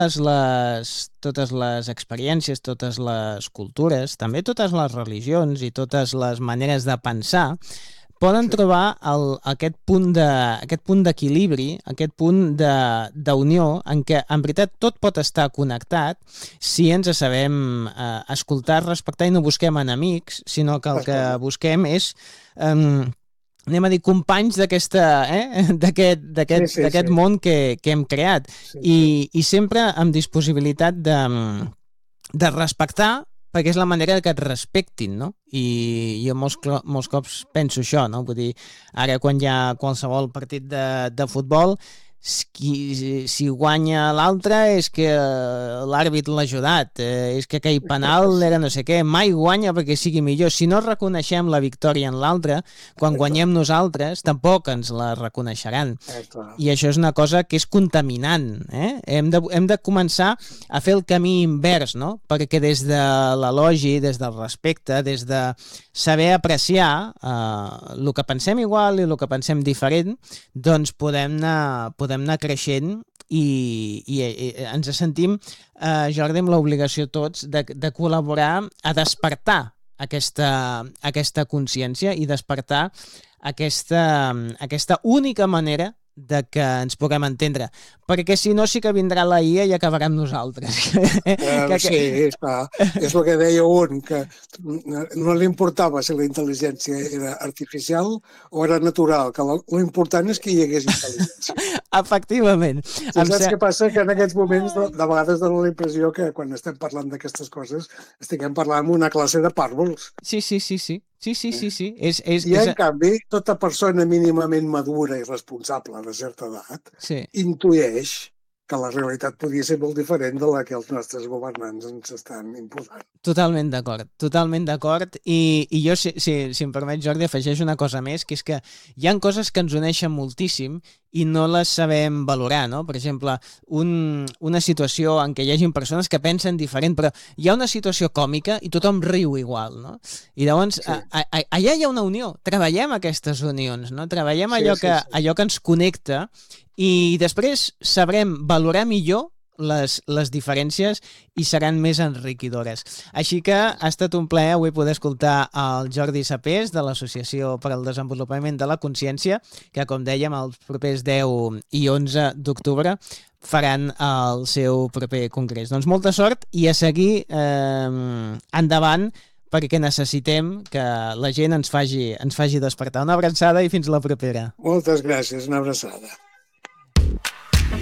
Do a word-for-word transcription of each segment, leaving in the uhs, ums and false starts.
totes les, totes les experiències, totes les cultures, també totes les religions i totes les maneres de pensar poden Sí. trobar el, aquest punt de, aquest punt d'equilibri, aquest punt de, d'unió en què en veritat tot pot estar connectat si ens sabem eh, escoltar, respectar i no busquem enemics, sinó que el que busquem és eh, anem a dir, companys d'aquesta, eh? d'aquest, d'aquest, Sí, sí, d'aquest sí. món que, que hem creat. Sí, I, sí. i sempre amb disponibilitat de, de respectar, perquè és la manera que et respectin, no? I jo molts, clo- molts cops penso això, no? Vull dir, ara quan hi ha qualsevol partit de, de futbol, s- qui, si, si guanya l'altre és que eh, l'àrbit l'ha ajudat, eh, és que aquell penal Sí. era no sé què, mai guanya perquè sigui millor. Si no reconeixem la victòria en l'altre, quan Eh, clar, guanyem nosaltres, tampoc ens la reconeixeran. eh, clar. I això és una cosa que és contaminant. Eh? Hem, de, hem de començar a fer el camí invers, no? Perquè des de l'elogi, des del respecte, des de saber apreciar eh, el que pensem igual i el que pensem diferent, doncs podem anar, podem anar creixent i, i, i ens sentim, eh, Jordi, amb l'obligació tots de, de col·laborar a despertar aquesta, aquesta consciència i despertar aquesta, aquesta única manera de que ens puguem entendre, perquè si no sí que vindrà la I A i acabarà amb nosaltres. Eh, que, sí, que... clar. És el que deia un, que no li importava si la intel·ligència era artificial o era natural, que l'important és que hi hagués intel·ligència. Efectivament. Sí, Em saps se... què passa? Que en aquests moments de, de vegades dona la impressió que quan estem parlant d'aquestes coses estiguem parlant amb una classe de pàrvols. Sí, sí, sí, sí. Sí, sí, sí, sí. És, és, I, és... en canvi, tota persona mínimament madura i responsable de certa edat Sí. intueix que la realitat podria ser molt diferent de la que els nostres governants ens estan imposant. Totalment d'acord, totalment d'acord. I, i jo, si, si, si em permet, Jordi, afegeixo una cosa més, que és que hi han coses que ens uneixen moltíssim i no les sabem valorar, no? Per exemple, un, una situació en què hi hagi persones que pensen diferent, però hi ha una situació còmica i tothom riu igual, no? I llavors, Sí. a, a, allà hi ha una unió. Treballem aquestes unions, no? Treballem Sí, allò, sí, que, sí. allò que ens connecta i després sabrem valorar millor les, les diferències i seran més enriquidores. Així que ha estat un plaer avui poder escoltar el Jordi Sapés de l'Associació per al Desenvolupament de la Consciència, que com dèiem els propers deu i onze d'octubre faran el seu proper congrés. Doncs molta sort i a seguir eh, endavant, perquè necessitem que la gent ens faci, ens faci despertar. Una abraçada i fins la propera. Moltes gràcies, una abraçada.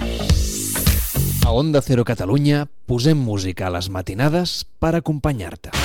A Onda Cero Catalunya posem música a les matinades per acompanyar-te.